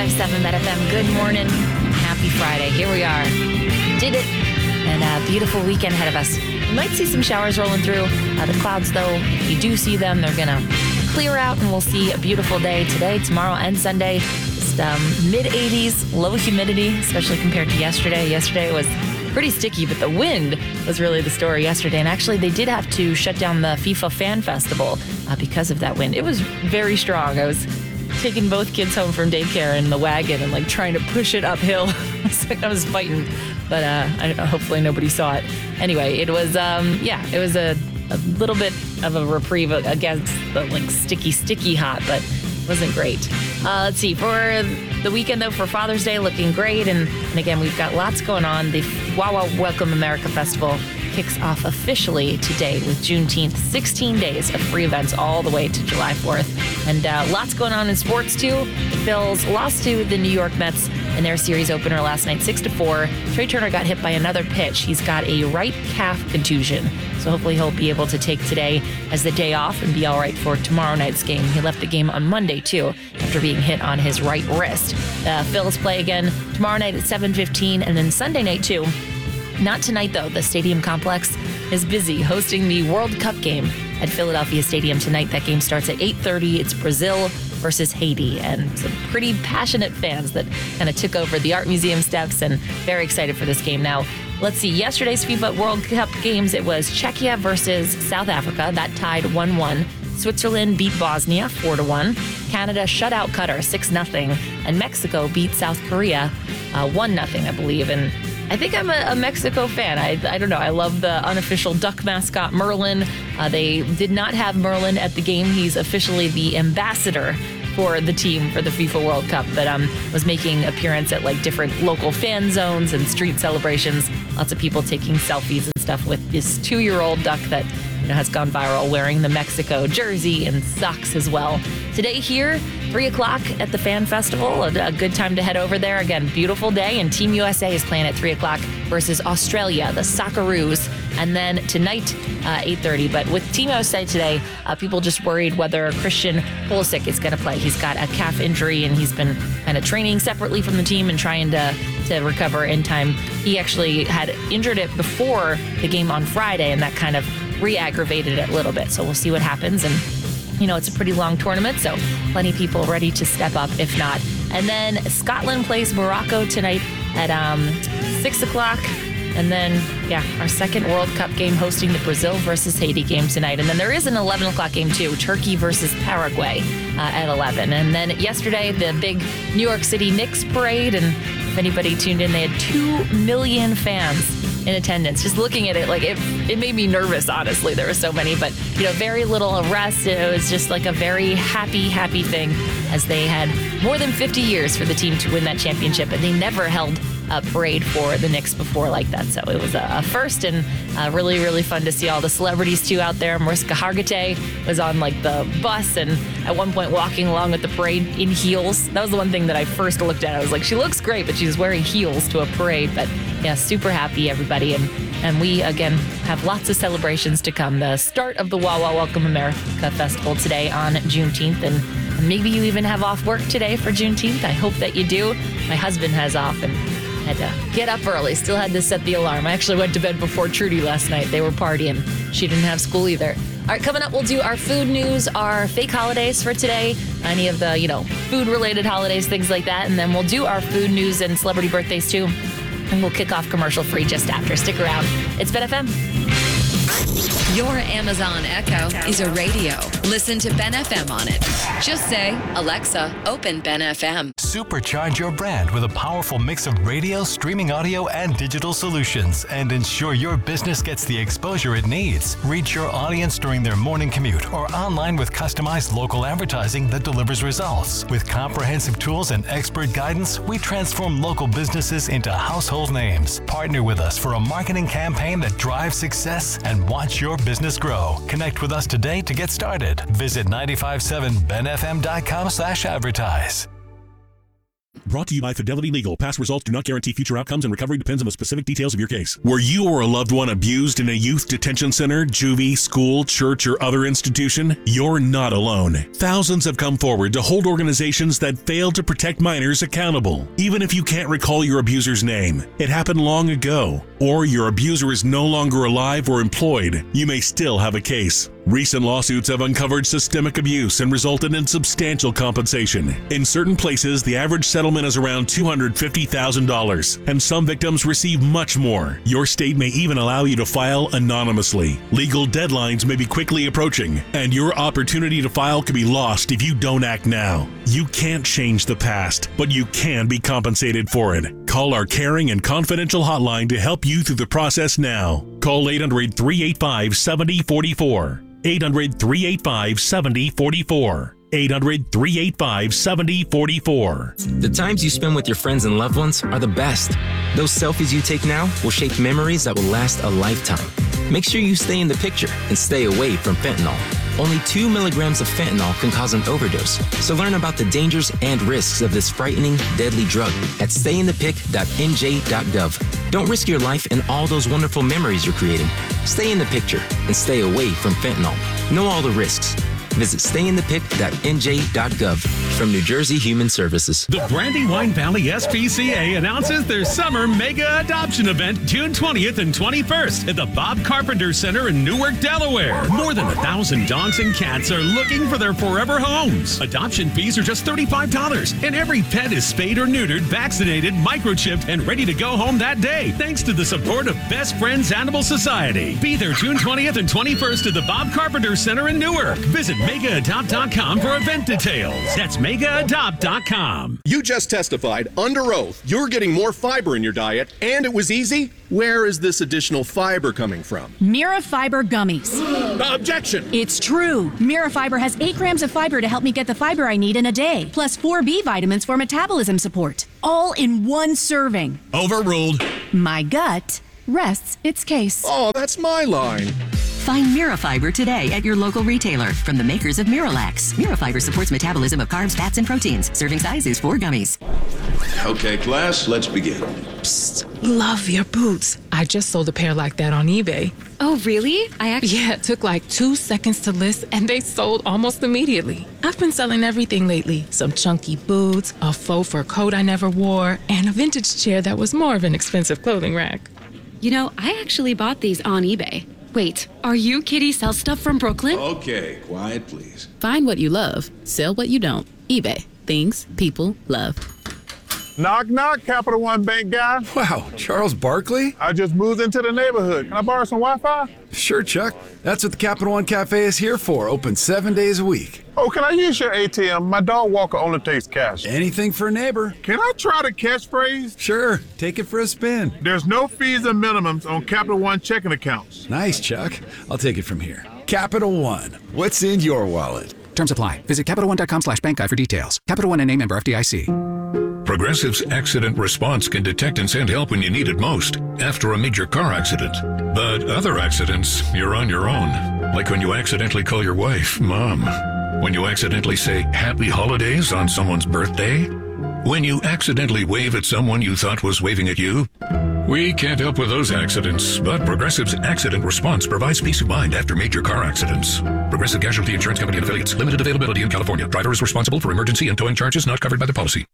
95.7 BetFM. Good morning. Happy Friday. Here we are. Did it. And a beautiful weekend ahead of us. You might see some showers rolling through. The clouds, though, if you do see them, they're going to clear out and we'll see a beautiful day today, tomorrow, and Sunday. Just mid-80s, low humidity, especially compared to yesterday. Yesterday was pretty sticky, but the wind was really the story yesterday. And actually, they did have to shut down the FIFA Fan Festival because of that wind. It was very strong. I was taking both kids home from daycare in the wagon and trying to push it uphill. I was fighting, but hopefully nobody saw it. Anyway, it was it was a little bit of a reprieve against the sticky hot, but it wasn't great. Let's see, for the weekend though, for Father's Day, looking great. And again, we've got lots going on. The Wawa Welcome America Festival kicks off officially today with Juneteenth. 16 days of free events all the way to July 4th. And lots going on in sports, too. The Phils lost to the New York Mets in their series opener last night, 6-4. Trey Turner got hit by another pitch. He's got a right calf contusion. So hopefully he'll be able to take today as the day off and be all right for tomorrow night's game. He left the game on Monday, too, after being hit on his right wrist. The Phils play again tomorrow night at 7:15 and then Sunday night, too. Not tonight, though. The stadium complex is busy hosting the World Cup game at Philadelphia Stadium tonight. That game starts at 8:30. It's Brazil versus Haiti, and some pretty passionate fans that kind of took over the Art Museum steps and very excited for this game. Now, let's see. Yesterday's FIFA World Cup games, it was Czechia versus South Africa. That tied 1-1. Switzerland beat Bosnia 4-1. Canada shut out Qatar 6-0. And Mexico beat South Korea 1-0, I believe. And I think I'm a Mexico fan. I don't know. I love the unofficial duck mascot, Merlin. They did not have Merlin at the game. He's officially the ambassador for the team for the FIFA World Cup, but was making appearance at different local fan zones and street celebrations. Lots of people taking selfies and stuff with this 2-year-old duck that has gone viral, wearing the Mexico jersey and socks as well. Today here, 3 o'clock at the Fan Festival. A good time to head over there. Again, beautiful day, and Team USA is playing at 3 o'clock versus Australia, the Socceroos. And then tonight, 8:30. But with Team USA today, people just worried whether Christian Pulisic is going to play. He's got a calf injury, and he's been kind of training separately from the team and trying to recover in time. He actually had injured it before the game on Friday, and that kind of re-aggravated it a little bit. So we'll see what happens. And it's a pretty long tournament, so plenty of people ready to step up if not. And then Scotland plays Morocco tonight at 6 o'clock. And then, our second World Cup game hosting the Brazil versus Haiti game tonight. And then there is an 11 o'clock game, too, Turkey versus Paraguay at 11. And then yesterday, the big New York City Knicks parade. And if anybody tuned in, they had 2 million fans in attendance. Just looking at it, it made me nervous, honestly. There were so many, but, very little arrest. It was just a very happy thing, as they had more than 50 years for the team to win that championship, and they never held a parade for the Knicks before like that. So it was a first, and really fun to see all the celebrities too out there. Mariska Hargitay was on the bus, and at one point walking along with the parade in heels. That was the one thing that I first looked at. I was like, she looks great, but she's wearing heels to a parade. But yeah, super happy, everybody. And we, again, have lots of celebrations to come. The start of the Wawa Welcome America Festival today on Juneteenth, and maybe you even have off work today for Juneteenth. I hope that you do. My husband has off and had to get up early. Still had to set the alarm. I actually went to bed before Trudy last night. They were partying. She didn't have school either. All right, coming up, we'll do our food news, our fake holidays for today, any of the, food-related holidays, things like that. And then we'll do our food news and celebrity birthdays, too. And we'll kick off commercial-free just after. Stick around. It's BenFM. Your Amazon Echo is a radio. Listen to BenFM on it. Just say, Alexa, open BenFM. Supercharge your brand with a powerful mix of radio, streaming audio, and digital solutions, and ensure your business gets the exposure it needs. Reach your audience during their morning commute or online with customized local advertising that delivers results. With comprehensive tools and expert guidance, we transform local businesses into household names. Partner with us for a marketing campaign that drives success and watch your business grow. Connect with us today to get started. Visit 957benfm.com/advertise. Brought to you by Fidelity Legal. Past results do not guarantee future outcomes, and recovery depends on the specific details of your case. Were you or a loved one abused in a youth detention center, juvie, school, church, or other institution? You're not alone. Thousands have come forward to hold organizations that fail to protect minors accountable. Even if you can't recall your abuser's name, it happened long ago, or your abuser is no longer alive or employed, you may still have a case. Recent lawsuits have uncovered systemic abuse and resulted in substantial compensation. In certain places, the average settlement is around $250,000, and some victims receive much more. Your state may even allow you to file anonymously. Legal deadlines may be quickly approaching, and your opportunity to file could be lost if you don't act now. You can't change the past, but you can be compensated for it. Call our caring and confidential hotline to help you through the process now. Call 800-385-7044. 800-385-7044. 800-385-7044. The times you spend with your friends and loved ones are the best. Those selfies you take now will shape memories that will last a lifetime. Make sure you stay in the picture and stay away from fentanyl. Only 2 milligrams of fentanyl can cause an overdose. So learn about the dangers and risks of this frightening, deadly drug at stayinthepic.nj.gov. Don't risk your life and all those wonderful memories you're creating. Stay in the picture and stay away from fentanyl. Know all the risks. Visit stayinthepic.nj.gov. From New Jersey Human Services. The Brandywine Valley SPCA announces their summer mega adoption event June 20th and 21st at the Bob Carpenter Center in Newark, Delaware. More than 1,000 dogs and cats are looking for their forever homes. Adoption fees are just $35, and every pet is spayed or neutered, vaccinated, microchipped, and ready to go home that day, thanks to the support of Best Friends Animal Society. Be there June 20th and 21st at the Bob Carpenter Center in Newark. Visit MegaAdopt.com for event details. That's MegaAdopt.com. You just testified under oath you're getting more fiber in your diet, and it was easy? Where is this additional fiber coming from? Mirafiber gummies. Objection! It's true. Mirafiber has 8 grams of fiber to help me get the fiber I need in a day, plus 4 B vitamins for metabolism support. All in one serving. Overruled. My gut rests its case. Oh, that's my line. Find Mirafiber today at your local retailer from the makers of Miralax. Mirafiber supports metabolism of carbs, fats, and proteins. Serving size is 4 gummies. Okay, class, let's begin. Psst, love your boots. I just sold a pair like that on eBay. Oh, really? Yeah, it took like 2 seconds to list, and they sold almost immediately. I've been selling everything lately. Some chunky boots, a faux fur coat I never wore, and a vintage chair that was more of an expensive clothing rack. You know, I actually bought these on eBay. Wait, are you Kitty Sell Stuff from Brooklyn? Okay, quiet, please. Find what you love, sell what you don't. eBay. Things people love. Knock, knock, Capital One Bank guy. Wow, Charles Barkley? I just moved into the neighborhood. Can I borrow some Wi-Fi? Sure, Chuck. That's what the Capital One Cafe is here for. Open 7 days a week. Oh, can I use your ATM? My dog walker only takes cash. Anything for a neighbor. Can I try the catchphrase? Sure, take it for a spin. There's no fees or minimums on Capital One checking accounts. Nice, Chuck. I'll take it from here. Capital One. What's in your wallet? Terms apply. Visit CapitalOne.com/bankguide for details. Capital One and name member FDIC. Progressive's Accident Response can detect and send help when you need it most, after a major car accident. But other accidents, you're on your own. Like when you accidentally call your wife Mom. When you accidentally say Happy Holidays on someone's birthday. When you accidentally wave at someone you thought was waving at you. We can't help with those accidents, but Progressive's Accident Response provides peace of mind after major car accidents. Progressive Casualty Insurance Company and Affiliates. Limited availability in California. Driver is responsible for emergency and towing charges not covered by the policy.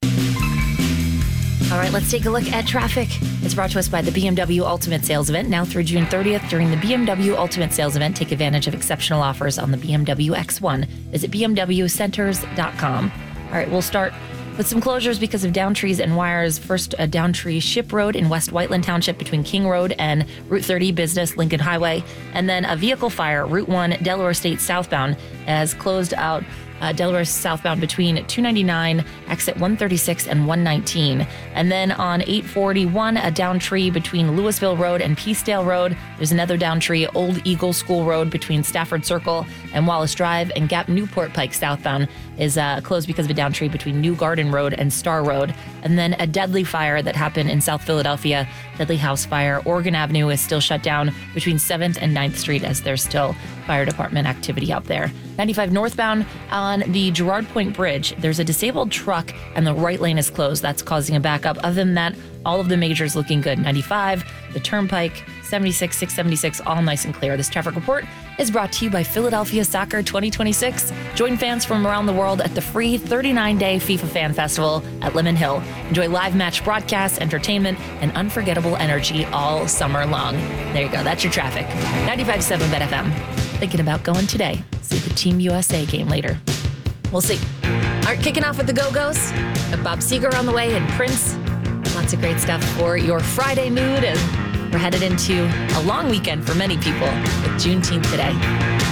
All right, let's take a look at traffic. It's brought to us by the BMW Ultimate Sales Event now through June 30th. During the BMW Ultimate Sales Event, take advantage of exceptional offers on the BMW X1. Visit bmwcenters.com. All right, we'll start with some closures because of down trees and wires. First, a down tree Ship Road in West Whiteland Township between King Road and Route 30 Business Lincoln Highway. And then a vehicle fire, Route 1 Delaware State southbound, has closed out Delaware southbound between 299, exit 136 and 119. And then on 841, a down tree between Louisville Road and Peacedale Road. There's another down tree, Old Eagle School Road between Stafford Circle and Wallace Drive. And Gap Newport Pike southbound is closed because of a down tree between New Garden Road and Star Road. And then a deadly fire that happened in South Philadelphia, deadly house fire. Oregon Avenue is still shut down between 7th and 9th Street as there's still fire department activity out there. 95 northbound on on the Girard Point Bridge, there's a disabled truck and the right lane is closed. That's causing a backup. Other than that, all of the majors looking good. 95, the Turnpike, 76, 676, all nice and clear. This traffic report is brought to you by Philadelphia Soccer 2026. Join fans from around the world at the free 39-day FIFA Fan Festival at Lemon Hill. Enjoy live match broadcasts, entertainment, and unforgettable energy all summer long. There you go. That's your traffic. 95.7 BetFM. Thinking about going today. See the Team USA game later. We'll see. All right, kicking off with the Go-Go's. Got Bob Seger on the way and Prince. Lots of great stuff for your Friday mood, and we're headed into a long weekend for many people with Juneteenth today.